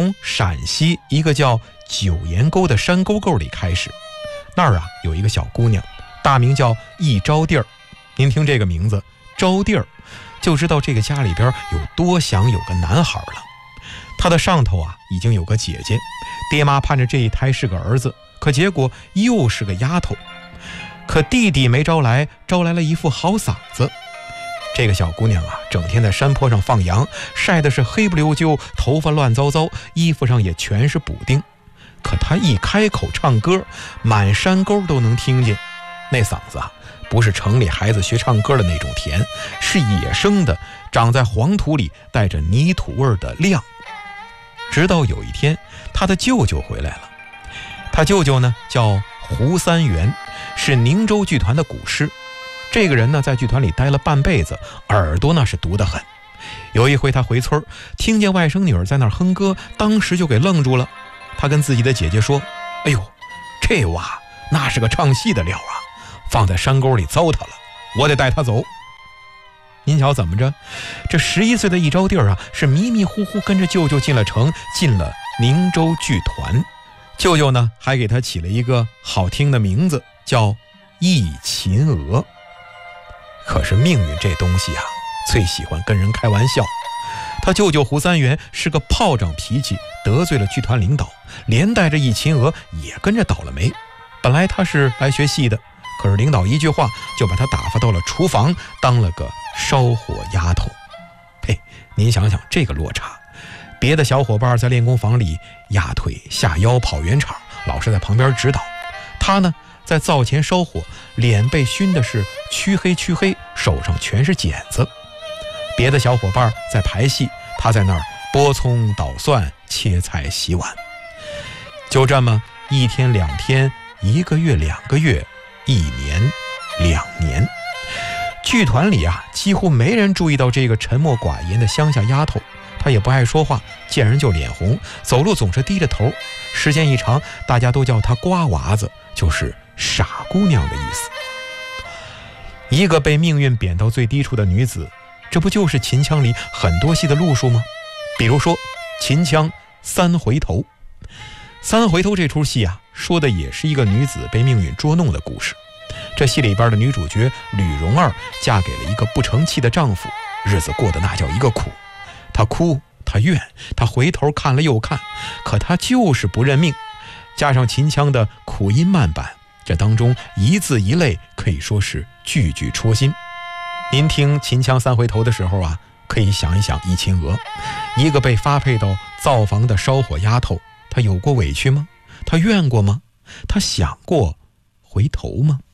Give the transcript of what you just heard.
从陕西一个叫九岩沟的山沟沟里开始。那儿啊有一个小姑娘，大名叫一招娣儿。您听这个名字招娣儿，就知道这个家里边有多想有个男孩了。她的上头啊已经有个姐姐，爹妈盼着这一胎是个儿子，可结果又是个丫头。可弟弟没招来，招来了一副好嗓子。这个小姑娘啊，整天在山坡上放羊，晒的是黑不溜秋，头发乱糟糟，衣服上也全是补丁。可她一开口唱歌，满山沟都能听见。那嗓子啊，不是城里孩子学唱歌的那种甜，是野生的，长在黄土里带着泥土味的亮。直到有一天，他的舅舅回来了。他舅舅呢叫胡三元，是宁州剧团的鼓师。这个人呢在剧团里待了半辈子，耳朵那是毒得很。有一回他回村，听见外甥女儿在那儿哼歌，当时就给愣住了。他跟自己的姐姐说：哎呦，这娃那是个唱戏的料啊，放在山沟里糟蹋了，我得带他走。您瞧怎么着，这11岁的一招娣儿啊，是迷迷糊糊跟着舅舅进了城，进了宁州剧团。舅舅呢还给他起了一个好听的名字，叫忆秦娥。可是命运这东西啊，最喜欢跟人开玩笑。他舅舅胡三元是个炮仗脾气，得罪了剧团领导，连带着忆秦娥也跟着倒了霉。本来他是来学戏的，可是领导一句话就把他打发到了厨房，当了个烧火丫头。嘿，您想想这个落差。别的小伙伴在练功房里压腿下腰跑圆场，老师在旁边指导。他呢在灶前烧火，脸被熏的是黢黑，手上全是茧子。别的小伙伴在排戏，他在那儿剥葱捣蒜切菜洗碗。就这么1天2天1个月2个月1年2年，剧团里啊几乎没人注意到这个沉默寡言的乡下丫头。她也不爱说话，见人就脸红，走路总是低着头。时间一长，大家都叫她瓜娃子，就是傻姑娘的意思。一个被命运贬到最低处的女子，这不就是秦腔里很多戏的路数吗？比如说秦腔3回头。3回头这出戏啊，说的也是一个女子被命运捉弄的故事。这戏里边的女主角吕蓉儿嫁给了一个不成器的丈夫，日子过得那叫一个苦。她哭，她怨，她回头看了又看，可她就是不认命。加上秦腔的苦音慢板，这当中一字一泪可以说是句句戳心。您听秦腔3回头的时候啊，可以想一想忆秦娥，一个被发配到灶房的烧火丫头，她有过委屈吗？她怨过吗？她想过回头吗？